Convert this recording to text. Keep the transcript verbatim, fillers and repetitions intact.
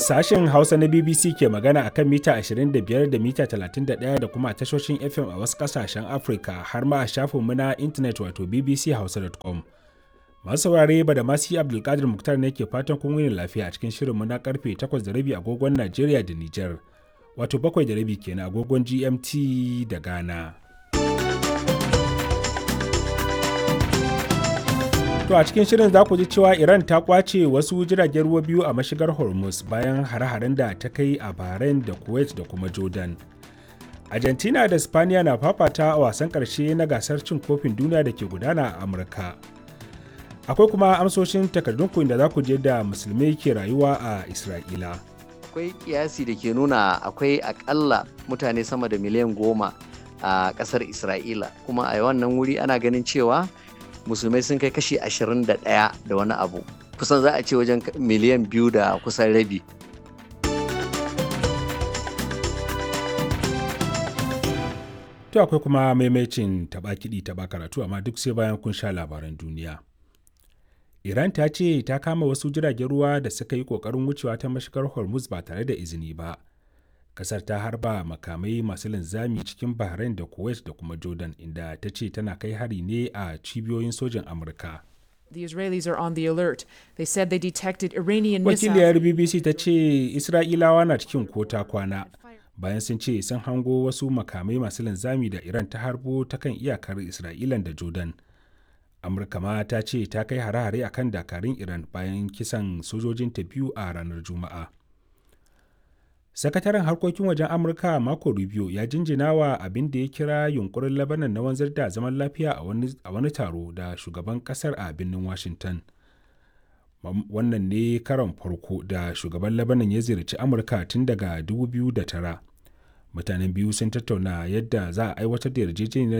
Sashen Hausa na B B C ke magana a kan mita ashirin da biyar da mita talatin da ɗaya da kuma tashoshin F M a wasu ƙasashen Afirka har ma a shafinmu na intanet wato b b c hausa dot com. Masu saurare ba da masu Abdulkadir Muktar ne ke fatan kun wuni lafiya a cikin shirinmu na karfe takwas da rabi agogon Najeriya da Nijar, wato bakwai da rabi kenan agogon G M T da Ghana. To a cikin shirin za ku ji cewa Iran ta kwace wasu jiragen ruwa biyu a mashigar Hormuz bayan hare-haren da ta kai a Bahrain da Kuwait da kuma Jordan. Argentina da Spaniya na fafata a wasan ƙarshe na gasar cin kofin duniya da ke gudana a Amurka. Akwai kuma amsoshin takardunku inda za ku je da musulmai ke rayuwa a Isra'ila. Akwai kiyasi da ke nuna akwai akalla mutane sama da miliyan goma a ƙasar Isra'ila, kuma a wannan wuri ana ganin cewa musulmai sun kai kashi ashirin da ɗaya da wani abu, kusan za a ce wajen miliyan biyu da kusan rabi. To akwai kuma maimacin taɓa kiɗi taɓa karatu, amma duk sai bayan kun sha labaran duniya. Iran ta ce ta kama wasu jiragen ruwa da suka yi ƙoƙarin wucewa ta mashigar Hormuz ba tare da izini ba. Kasar ta harba makamai masu linzami cikin Bahrain da Kuwait da kuma Jordan, inda ta ce tana kai hari ne a cibiyoyin sojin Amurka. The Israelis are on the alert. They said they detected Iranian missiles. Wakiliyar B B C ta ce Isra'ilawa na cikin kota kwana bayan sun ce sun hango wasu makamai masu linzami da Iran ta harbo ta kan iyakar Isra'ilan da Jordan. Amurka ma ta ce ta kai hare-hare akan dakarun Iran bayan kisan sojojinta biyu a ranar Juma'a. Sakataren harkokin wajen Amurka Marco Rubio ya jinjina wa abin da ya kira yunkurin Lebanon na wanzar da zaman lafiya a wani taro da shugaban kasar a birnin Washington. Wannan ne karon farko da shugaban Lebanon ya ziyarci Amurka tun daga dubu biyu da tara. Mutanen biyu sun tattauna yadda za a aiwatar da yarjejeniyar